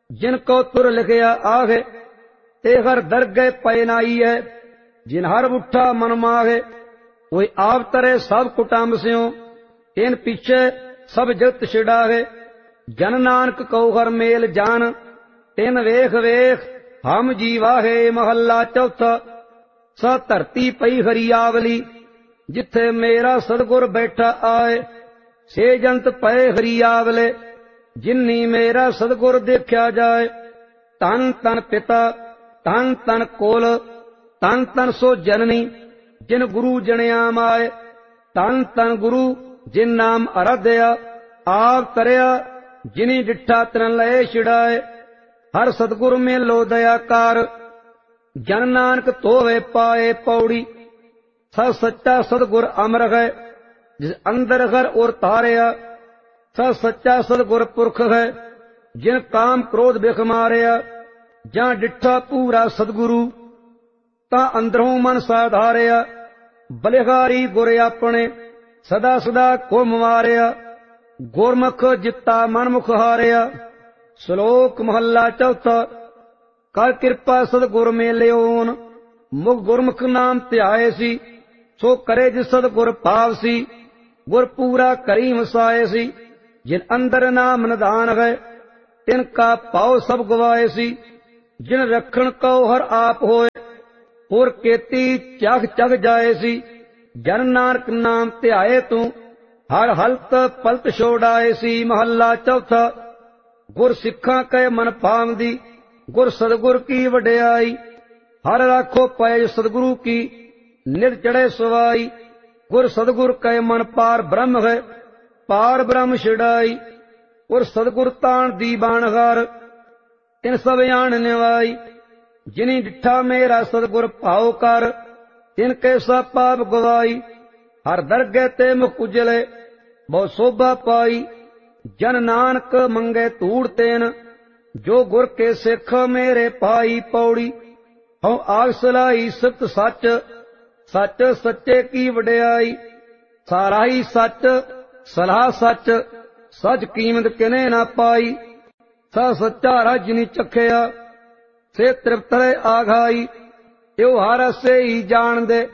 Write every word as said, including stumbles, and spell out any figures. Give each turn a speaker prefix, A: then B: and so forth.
A: जिन को तुर लिखिया आगे ते हर दरगे पै नाई है। जिन हर उठा मन मागे कोई आप तरे सब कुटुंब स्यों इन पीछे सब जगत छिड़ागे। जन नानक को हर मेल जान तिन वेख वेख हम जीवाहे। महला चौथा। स धरती पई हरियावली जिथे मेरा सतगुर बैठा आए। से जंत पै हरियावले जिन्नी मेरा सतगुर देखा जाए। तन तन पिता तन तन कोल तन तन सो जननी जिन गुरु जनिया माए। तन तन गुरु जिन नाम आराध्या आप तरया जिनी डिठा तिन लय छिड़ाए। हर सतगुर में लो दयाकार जन नानक तोवे पाए पौड़ी। स सच्चा सतगुर अमर है जिस अंदर घर और तारया। स सच्चा सतगुर पुरख है जिन काम क्रोध बिख मारिया। जां डिठा पूरा सतगुरु तां अंदरों मन साधारिया। बलिहारी गुर अपने सदा सदा को मारिया। गुरमुख जिता मनमुख हारिया। श्लोक महला चौथा। कर कृपा सतगुर में लियोन मुख गुरमुख नाम ध्याए सी। सो करे जिस सतगुर पाव सी गुर पूरा करी वसाए सी। जिन अंदर नाम निधान है तिनका पाओ सब गवाए सी। जिन रखण को हर आप होए और केती चख चख जाए सी। जन नानक नाम ध्याए तू हर हलत पलत छोड़ाए सी। महला चौथा। गुर सिखा कै मन पावदी गुर सतगुर की वड्याई। हर राखो पैज सतगुरु की नित चढ़े सवाई। गुर सतगुर कै मन पार ब्रह्म है पार ब्रह्म छिड़ाई। और सतगुर तान दी बाणगार इन सब आन निवाई। जिनी डिठा मेरा सतगुर भाव कर तिनके सब पाप गवाई। हर दरगे ते मुख उजले बहुत शोभा पाई। जन नानक मंगे धूड़ तेन जो गुर के सिख मेरे पाई पौड़ी। हूँ आग सलाई सत सच सच सच्चे की वड्याई। सारा ही सच सलाह सच सच कीमत किने ना पाई। स सच्चा रज नी चखया से तृप्त है आघाई। यो हर से ही जान दे